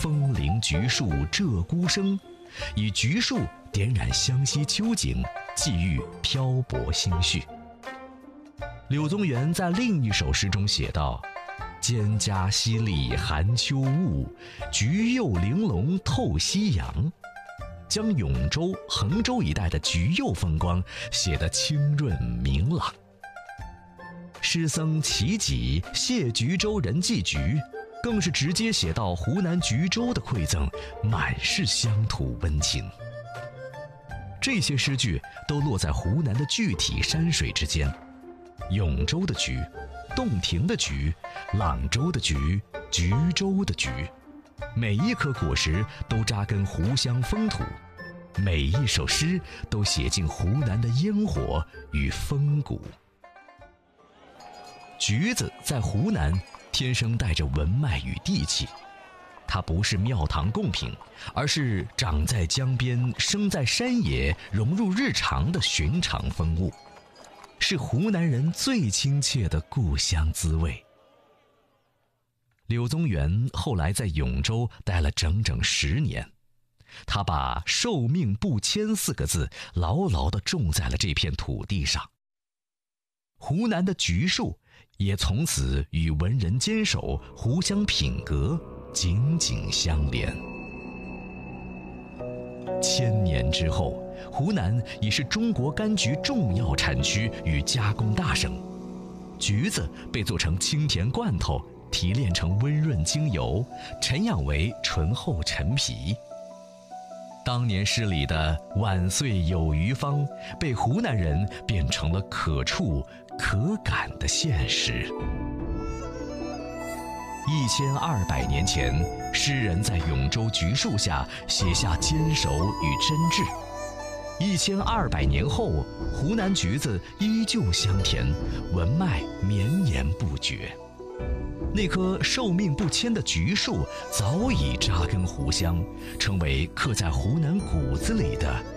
枫林橘树鹧鸪声，以橘树点染湘西秋景，寄予漂泊心绪。柳宗元在另一首诗中写道：蒹葭溪沥寒秋雾，橘柚玲珑透夕阳。将永州、衡州一带的橘柚风光写得清润明朗。诗僧齐己谢橘州人寄橘，更是直接写到湖南橘州的馈赠，满是乡土温情。这些诗句都落在湖南的具体山水之间，永州的橘，洞庭的橘，朗州的橘，橘州的橘，每一颗果实都扎根湖湘风土，每一首诗都写尽湖南的烟火与风骨。橘子在湖南天生带着文脉与地气，它不是庙堂贡品，而是长在江边、生在山野、融入日常的寻常风物，是湖南人最亲切的故乡滋味。柳宗元后来在永州待了整整10年，他把“寿命不迁”4个字牢牢地种在了这片土地上。湖南的橘树也从此与文人坚守、湖湘品格紧紧相连。1000年之后，湖南已是中国柑橘重要产区与加工大省，橘子被做成清甜罐头，提炼成温润精油，陈养为醇厚陈皮。当年诗里的晚岁有余芳，被湖南人变成了可触可感的现实。1200年前，诗人在永州橘树下写下坚守与真挚。1200年后，湖南橘子依旧香甜，文脉绵延不绝。那棵寿命不迁的橘树早已扎根湖湘，成为刻在湖南骨子里的